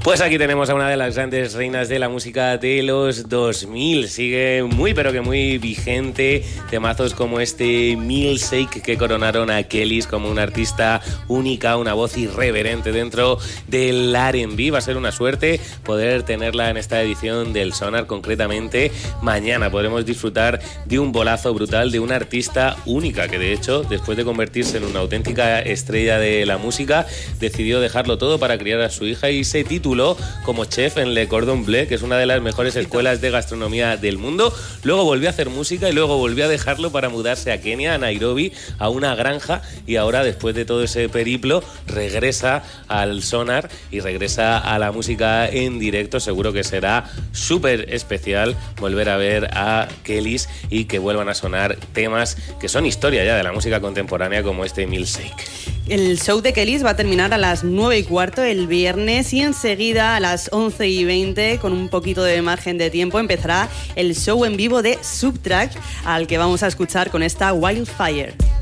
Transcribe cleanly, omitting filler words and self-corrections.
Pues aquí tenemos a una de las grandes reinas de la música de los 2000. Sigue muy pero que muy vigente. Temazos como este Milkshake que coronaron a Kellys como una artista única, una voz irreverente dentro del R&B. Va a ser una suerte poder tenerla en esta edición del Sonar. Concretamente mañana podremos disfrutar de un bolazo brutal de una artista única que, de hecho, después de convertirse en una auténtica estrella de la música, decidió dejarlo todo para criar a su hija y se tituló como chef en Le Cordon Bleu, que es una de las mejores escuelas de gastronomía del mundo. Luego volvió a hacer música y luego volvió a dejarlo para mudarse a Kenia, a Nairobi, a una granja, y ahora, después de todo ese periplo, regresa al Sonar y regresa a la música en directo. Seguro que será súper especial volver a ver a Kellys y que vuelvan a sonar temas que son historia ya de la música contemporánea, como este Milkshake. El show de Kellys va a terminar a las 9:15 el viernes y enseguida a las 11:20, con un poquito de margen de tiempo, empezará el show en vivo de Subtract, al que vamos a escuchar con esta Wildfire.